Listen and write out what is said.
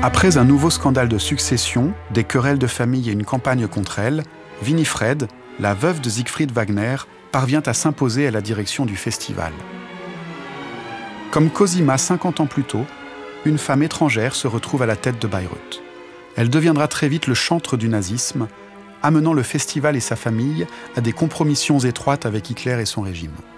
Après un nouveau scandale de succession, des querelles de famille et une campagne contre elle, Winifred, la veuve de Siegfried Wagner, parvient à s'imposer à la direction du festival. Comme Cosima 50 ans plus tôt, une femme étrangère se retrouve à la tête de Bayreuth. Elle deviendra très vite le chantre du nazisme, amenant le festival et sa famille à des compromissions étroites avec Hitler et son régime.